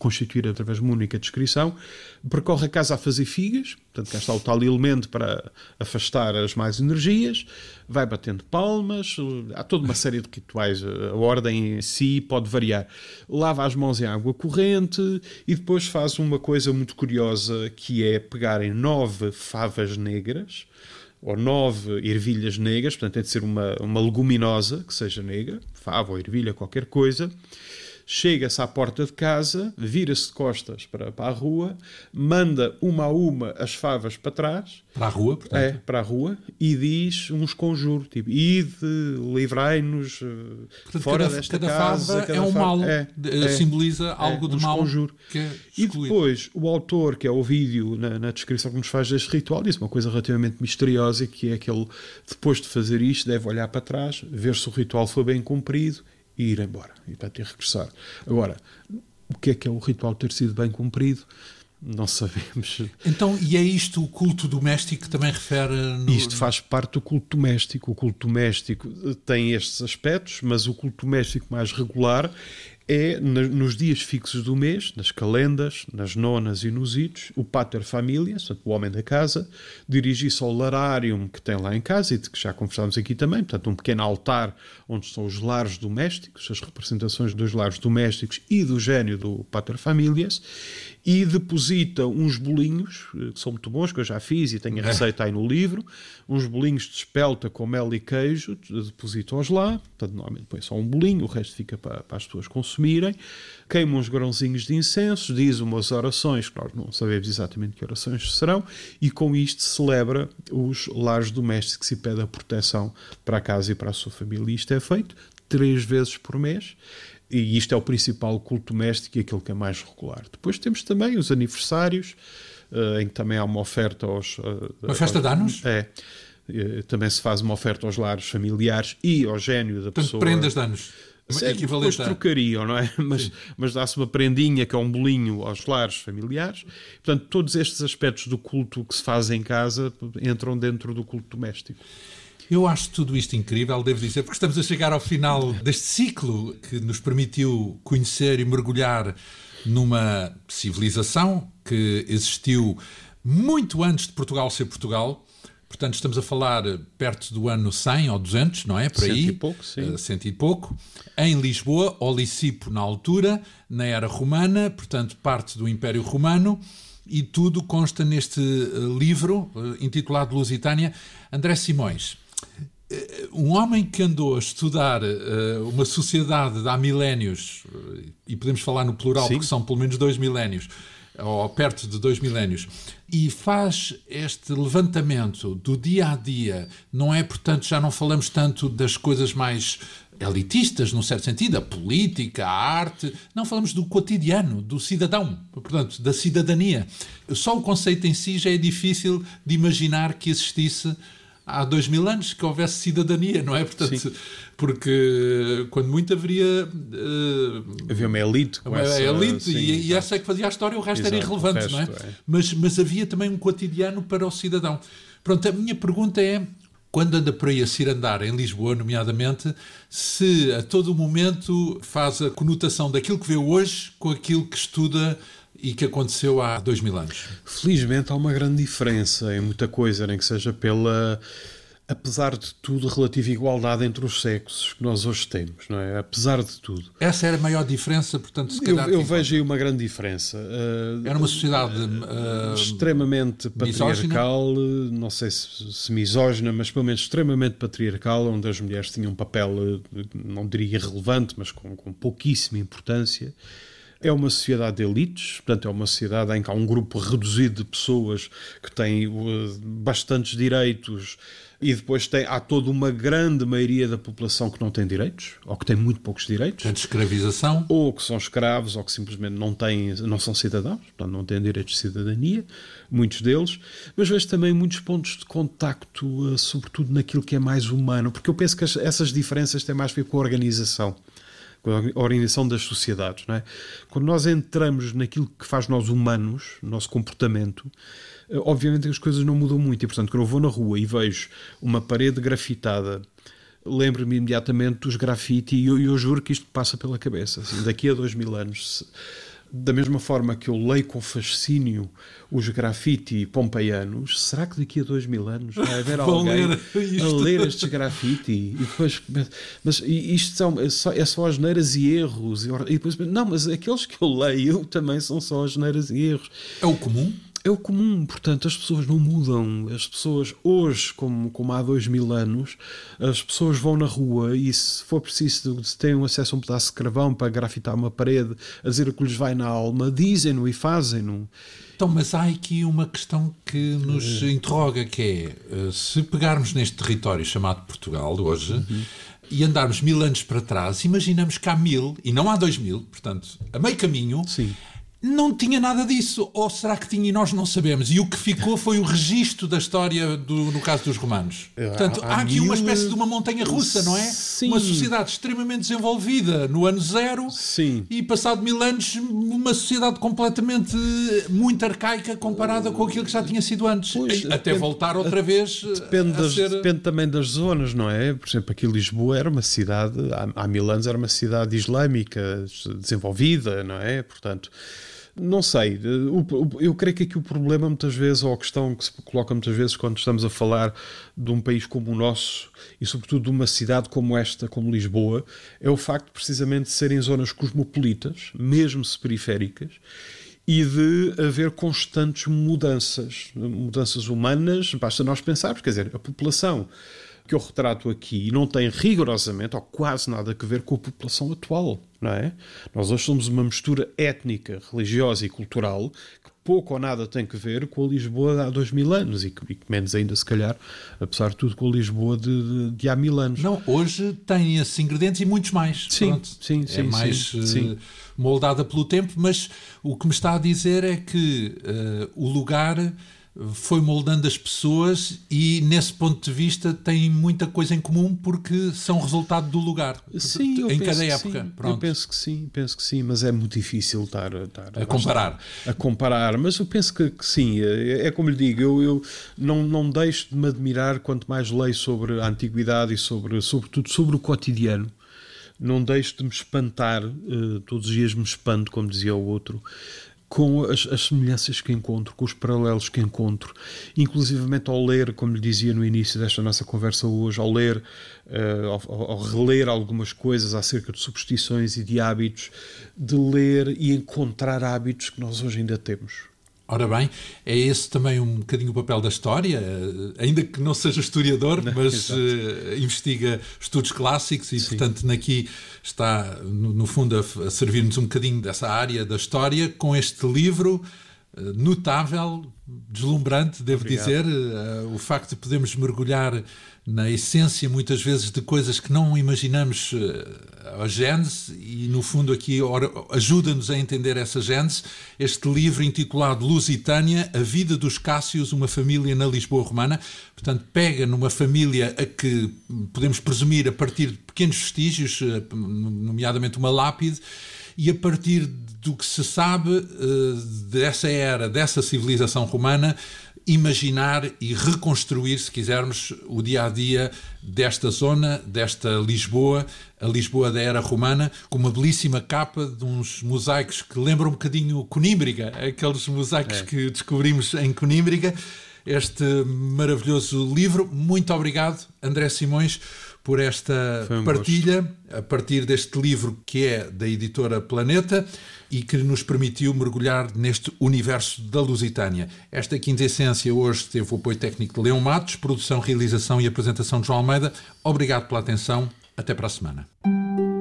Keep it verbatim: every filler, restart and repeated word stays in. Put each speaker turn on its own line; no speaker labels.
constituir através de uma única descrição, percorre a casa a fazer figas, portanto cá está o tal elemento para afastar as más energias, vai batendo palmas, há toda uma série de rituais, a ordem em si pode variar. Lava as mãos em água corrente e depois faz uma coisa muito curiosa, que é pegarem nove favas negras, ou nove ervilhas negras, portanto tem de ser uma, uma leguminosa que seja negra, fava ou ervilha, qualquer coisa. Chega-se à porta de casa, vira-se de costas para, para a rua, manda uma a uma as favas para trás.
Para a rua, portanto?
É, para a rua, e diz uns conjuros, tipo, ide, livrai-nos,
portanto,
fora
cada,
desta
cada
casa.
Fava
cada
é um
fava,
mal,
é,
é, simboliza algo
é,
de
uns
mal.
Conjuro.
Que é
e depois, o autor, que é o vídeo na, na descrição que nos faz deste ritual, diz uma coisa relativamente misteriosa, que é que ele, depois de fazer isto, deve olhar para trás, ver se o ritual foi bem cumprido, e ir embora, e para ter regressar. Agora, o que é que é o ritual ter sido bem cumprido? Não sabemos.
Então, e é isto o culto doméstico que também refere? No...
Isto faz parte do culto doméstico. O culto doméstico tem estes aspectos, mas o culto doméstico mais regular é nos dias fixos do mês, nas calendas, nas nonas e nos idos, o pater familias, portanto, o homem da casa, dirige-se ao lararium que tem lá em casa e de que já conversámos aqui também, portanto, um pequeno altar onde estão os lares domésticos, as representações dos lares domésticos e do gênio do pater familias, e deposita uns bolinhos, que são muito bons, que eu já fiz e tenho a receita aí no livro, uns bolinhos de espelta com mel e queijo, deposita-os lá, portanto, normalmente põe só um bolinho, o resto fica para, para as pessoas consumirem, queima uns grãozinhos de incenso, diz umas orações, que nós não sabemos exatamente que orações serão, e com isto celebra os lares domésticos e pede a proteção para a casa e para a sua família. Isto é feito três vezes por mês, e isto é o principal culto doméstico e aquilo que é mais regular. Depois temos também os aniversários, uh, em que também há uma oferta aos... Uh,
uma festa
aos,
de anos?
É. Uh, também se faz uma oferta aos lares familiares e ao gênio da
Portanto,
pessoa...
prendas de anos.
É, depois trocariam, não é? Mas, mas dá-se uma prendinha, que é um bolinho aos lares familiares. Portanto, todos estes aspectos do culto que se faz em casa entram dentro do culto doméstico.
Eu acho tudo isto incrível, devo dizer, porque estamos a chegar ao final deste ciclo que nos permitiu conhecer e mergulhar numa civilização que existiu muito antes de Portugal ser Portugal. Portanto, estamos a falar perto do ano cem ou duzentos, não é? Por aí.
Cento e pouco, sim.
Uh, cento e pouco. Em Lisboa, ou Licipo na altura, na era romana, portanto, parte do Império Romano, e tudo consta neste uh, livro, uh, intitulado Lusitânia. André Simões, uh, um homem que andou a estudar uh, uma sociedade de há milénios, uh, e podemos falar no plural, sim, porque são pelo menos dois milénios, ou perto de dois milénios, e faz este levantamento do dia a dia, não é, portanto, já não falamos tanto das coisas mais elitistas, num certo sentido, a política, a arte, não, falamos do cotidiano, do cidadão, portanto, da cidadania. Só o conceito em si já é difícil de imaginar que existisse há dois mil anos, que houvesse cidadania, não é? Portanto, sim, porque quando muito haveria... Uh,
havia uma elite.
Uma
essa,
elite,
sim,
e, e essa é que fazia a história, o resto exato, era irrelevante, resto, não é? é. Mas, mas havia também um cotidiano para o cidadão. Pronto, a minha pergunta é, quando anda por aí a cirandar em Lisboa, nomeadamente, se a todo momento faz a conotação daquilo que vê hoje com aquilo que estuda e que aconteceu há dois mil anos.
Felizmente há uma grande diferença em muita coisa, nem que seja pela, apesar de tudo, relativa igualdade entre os sexos que nós hoje temos, não é? Apesar de tudo.
Essa era a maior diferença, portanto, se
calhar... Eu, eu vejo aí uma grande diferença. Uh,
era uma sociedade... Uh,
extremamente patriarcal, misógina? Não sei se, se misógina, mas pelo menos extremamente patriarcal, onde as mulheres tinham um papel, não diria irrelevante, mas com, com pouquíssima importância. É uma sociedade de elites, portanto é uma sociedade em que há um grupo reduzido de pessoas que têm uh, bastantes direitos e depois tem, há toda uma grande maioria da população que não tem direitos, ou que tem muito poucos direitos.
Tem de escravização.
Ou que são escravos, ou que simplesmente não, têm, não são cidadãos, portanto não têm direitos de cidadania, muitos deles. Mas vejo também muitos pontos de contacto, uh, sobretudo naquilo que é mais humano, porque eu penso que as, essas diferenças têm mais a ver com a organização. A organização das sociedades, não é? Quando nós entramos naquilo que faz nós humanos, nosso comportamento, obviamente as coisas não mudam muito e, portanto, quando eu vou na rua e vejo uma parede grafitada, lembro-me imediatamente dos grafite e eu, eu juro que isto passa pela cabeça. Assim, daqui a dois mil anos Da mesma forma que eu leio com fascínio os grafite pompeianos, será que daqui a dois mil anos vai haver alguém ler a ler estes grafite? E depois, mas isto são, é, só, é só asneiras e erros. E depois, não, mas aqueles que eu leio também são só asneiras e erros.
É o comum?
É o comum, portanto, as pessoas não mudam. As pessoas, hoje, como, como há dois mil anos, as pessoas vão na rua e, se for preciso, se têm acesso a um pedaço de carvão para grafitar uma parede, a dizer o que lhes vai na alma, dizem-no e fazem-no.
Então, mas há aqui uma questão que nos é. interroga, que é, se pegarmos neste território chamado Portugal, hoje, uhum. e andarmos mil anos para trás, imaginamos que há mil, e não há dois mil, portanto, a meio caminho...
Sim.
Não tinha nada disso, ou será que tinha e nós não sabemos? E o que ficou foi o registro da história do, no caso dos romanos. Portanto, há, há aqui mil... uma espécie de uma montanha-russa, não é?
Sim.
Uma sociedade extremamente desenvolvida no ano zero.
Sim.
E passado mil anos uma sociedade completamente muito arcaica comparada com aquilo que já tinha sido antes. Pois, até
depende,
voltar outra vez
depende,
a
das,
ser...
depende também das zonas, não é? Por exemplo, aqui Lisboa era uma cidade, há, há mil anos era uma cidade islâmica desenvolvida, não é? Portanto... Não sei, eu creio que aqui o problema muitas vezes, ou a questão que se coloca muitas vezes quando estamos a falar de um país como o nosso e sobretudo de uma cidade como esta, como Lisboa, é o facto precisamente de serem zonas cosmopolitas, mesmo se periféricas, e de haver constantes mudanças, mudanças humanas, basta nós pensarmos, quer dizer, a população que eu retrato aqui não tem rigorosamente ou quase nada a ver com a população atual, não é? Nós hoje somos uma mistura étnica, religiosa e cultural que pouco ou nada tem a ver com a Lisboa de há dois mil anos e que, e que menos ainda, se calhar, apesar de tudo, com a Lisboa de, de, de há mil anos.
Não, hoje tem esses ingredientes e muitos mais.
Sim,
Pronto,
sim, sim.
É mais
sim, sim.
Uh, moldada pelo tempo, mas o que me está a dizer é que uh, o lugar... foi moldando as pessoas e, nesse ponto de vista, tem muita coisa em comum porque são resultado do lugar.
Sim, eu
em
penso
cada
que
época.
Sim.
Pronto.
Eu penso que sim, penso que sim, mas é muito difícil estar, estar
a comparar.
A comparar, mas eu penso que, que sim, é, é como lhe digo, eu, eu não, não deixo de me admirar quanto mais leio sobre a antiguidade e sobre, sobretudo sobre o cotidiano. Não deixo de me espantar, uh, todos os dias me espanto, como dizia o outro, com as, as semelhanças que encontro, com os paralelos que encontro, inclusivamente ao ler, como lhe dizia no início desta nossa conversa hoje, ao ler, uh, ao, ao reler algumas coisas acerca de superstições e de hábitos, de ler e encontrar hábitos que nós hoje ainda temos.
Ora bem, é esse também um bocadinho o papel da história, ainda que não seja historiador, não, mas uh, investiga estudos clássicos e, Sim. portanto, aqui está, no, no fundo, a, a servir-nos um bocadinho dessa área da história, com este livro uh, notável, deslumbrante, devo Obrigado. dizer, uh, o facto de podermos mergulhar na essência, muitas vezes, de coisas que não imaginamos uh, a gênese e, no fundo, aqui ajuda-nos a entender essa gênese. Este livro intitulado Lusitânia, A Vida dos Cássios, uma família na Lisboa romana. Portanto, pega numa família a que podemos presumir a partir de pequenos vestígios, uh, nomeadamente uma lápide, e a partir do que se sabe uh, dessa era, dessa civilização romana, imaginar e reconstruir, se quisermos, o dia-a-dia desta zona, desta Lisboa, a Lisboa da era romana, com uma belíssima capa de uns mosaicos que lembram um bocadinho Conímbriga, aqueles mosaicos é. que descobrimos em Conímbriga. Este maravilhoso livro. Muito obrigado, André Simões, por esta um partilha, gosto. a partir deste livro que é da editora Planeta e que nos permitiu mergulhar neste universo da Lusitânia. Esta Quinta Essência hoje teve o apoio técnico de Leão Matos, produção, realização e apresentação de João Almeida. Obrigado pela atenção. Até para a semana.